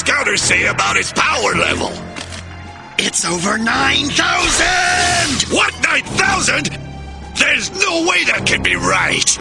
scouters say about its power level? It's over 9,000! What, 9,000? There's no way that can be right!